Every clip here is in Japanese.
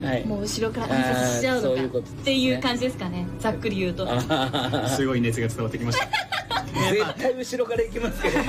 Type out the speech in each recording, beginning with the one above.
もう後ろから挨拶しちゃうのかっていう感じですかね、ざっくり言うと。 すごい熱が伝わってきました。 絶対後ろから行きますけど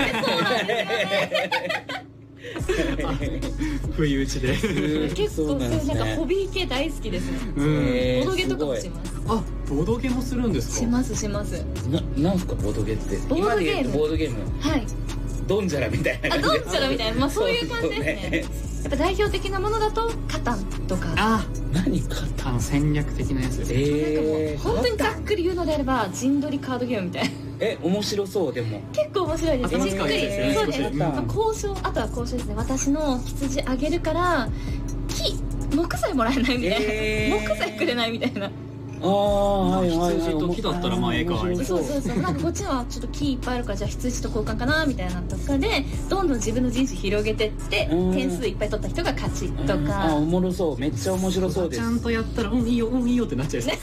不意打ちで結構そういうなんかホビー系大好きですね。ボドゲとかもします。 あ、ボドゲもするんですか？ しますします。 なんすかボドゲって？ ボードゲーム。 ボードゲーム。 はい。 ドンジャラみたいな。 ドンジャラみたいな、まあそういう感じですね。やっぱ代表的なものだとカタンとか。 あ、何カタン？ 戦略的なやつですね。 なんかもう本当にざっくり言うのであれば陣取りカードゲームみたいな。 面白そう。でも結構面白いです。じっくり。そうです。交渉、あとは交渉ですね。私の羊あげるから木材もらえないみたいな、木材くれないみたいな。 羊と木だったらまあええか。 そうなんかこっちはちょっと木いっぱいあるから、じゃあ羊と交換かなみたいなとかでどんどん自分の人生広げてって点数いっぱい取った人が勝ちとか。 おもろそう。めっちゃ面白そうです。 ちゃんとやったらいいよいいよってなっちゃいそう。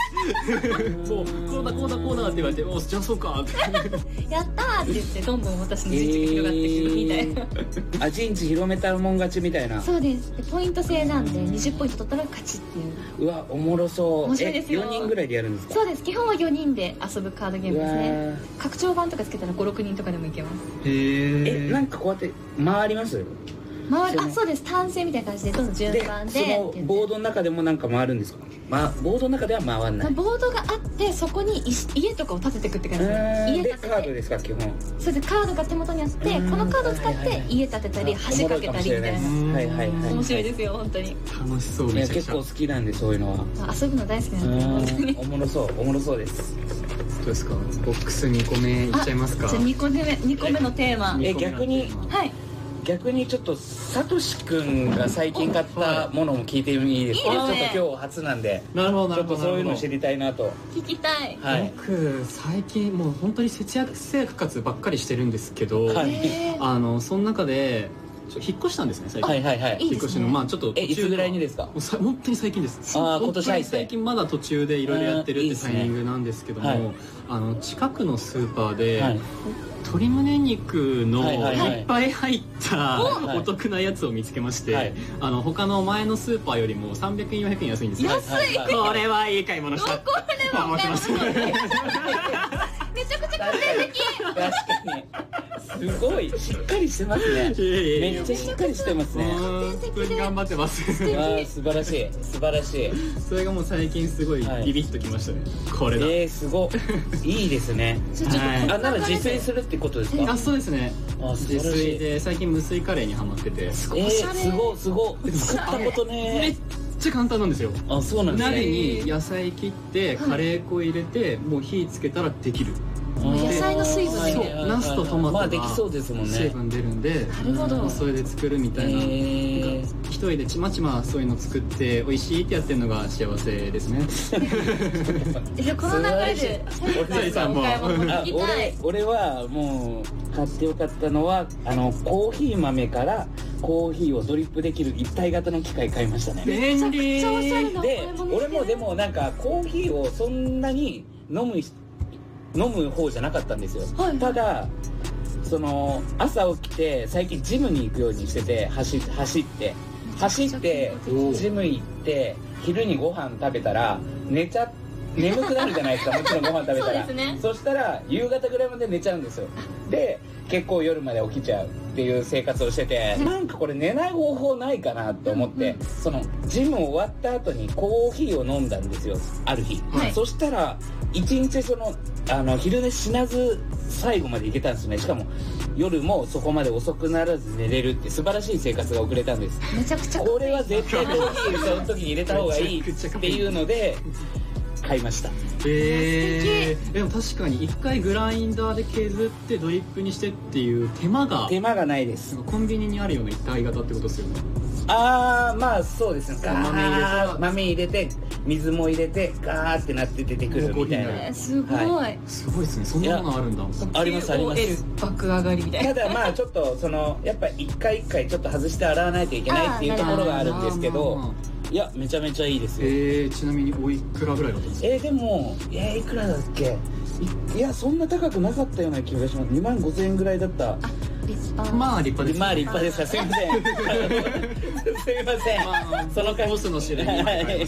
もうこうだって言われて、おじゃあそうかやったーって言ってどんどん私の陣地が広がっていくみたいな。 陣地広めたもん勝ちみたいな。 そうです。でポイント制なんで20ポイント取ったら勝ちっていう。 うわ、おもろそう。 面白いですよ。 4人ぐらいでやるんですか？ そうです。基本は4人で遊ぶカードゲームですね。拡張版とかつけたら5、6人とかでもいけます。 なんかこうやって回ります？ そうです。単線みたいな感じでどんどん順番で。 そのボードの中でもなんか回るんですか？ボードの中では回らない。 ボードがあってそこに家とかを建てていくって感じです。家建てて。 カードですか基本？ そうです。カードが手元にあってこのカードを使って家建てたり橋かけたりみたいな。面白いですよ本当に。 楽しそう。 結構好きなんでそういうのは。 遊ぶの大好きなんで。 おもろそうです。 どうですか？ボックス2個目いっちゃいますか？ じゃあ2個目のテーマ。 逆にちょっとサトシ君が最近買ったものも聞いていいですか？ちょっと今日初なんで。 なるほど。 ちょっとそういうのを知りたいなと。 聞きたい。 僕最近もう本当に節約生活ばっかりしてるんですけど、その中で引っ越したんですね最近。引っ越しのちょっといつぐらいにですか？ 本当に最近です。 今年入って最近まだ途中でいろいろやってるってタイミングなんですけども、近くのスーパーで鶏胸肉のいっぱい入ったお得なやつを見つけまして、他の前のスーパーよりも300円400円安いんですよ。 安い。 これはいい買い物したと思ってます。 めちゃくちゃ個性的。 確かにすごいしっかりしてますね。めっちゃしっかりしてますね。 本当に頑張ってます。 素晴らしい。 それがもう最近すごいビビッときましたね。これだ。 すごい。いいですね。なら自炊するってことですか？ そうですね。自炊で最近無水カレーにハマってて。 すごい。作ったことね。 めっちゃ簡単なんですよ。 そうなんですね。 鍋に野菜切ってカレー粉入れてもう火つけたらできる。 野菜の水分でナスとトマトができそうですもんね。 水分出るんで、 なるほど。 それで作るみたいな。一人でちまちまそういうの作って美味しいってやってるのが幸せですね。 じゃあこの流れで俺はもう買ってよかったのはコーヒー豆からコーヒーをドリップできる一体型の機械買いましたね。 便利。 で俺もでもなんかコーヒーをそんなに飲む方じゃなかったんですよ。ただ朝起きて最近ジムに行くようにしてて走ってジム行って昼にご飯食べたら眠くなるじゃないですか。もちろんご飯食べたらそしたら夕方ぐらいまで寝ちゃうんですよ。で結構夜まで起きちゃうっていう生活をしてて、なんかこれ寝ない方法ないかなと思って、ジム終わった後にコーヒーを飲んだんですよある日。そしたら一日昼寝しなず最後までいけたんですね。しかも夜もそこまで遅くならず寝れるって素晴らしい生活が送れたんです。 めちゃくちゃこれは絶対コーヒーその時に入れた方がいいっていうので買いました。 でも確かに一回グラインダーで削ってドリップにしてっていう手間がないです。 コンビニにあるような一体型ってことですよね。 そうですね。豆入れて水も入れてガーってなって出てくるみたいな。 すごいですね。そんなものあるんだ。 あります。 爆上がりみたいな。 ただちょっとやっぱ一回一回ちょっと外して洗わないといけないっていうところがあるんですけど、いやめちゃめちゃいいですよ。 ちなみにおいくらぐらいだったんですか？ でもいくらだっけ？いやそんな高くなかったような気がします。25,000円ぐらいだった立派。 まあ立派です。 まあ立派ですか。すいません。すいません。 そのコースの種類に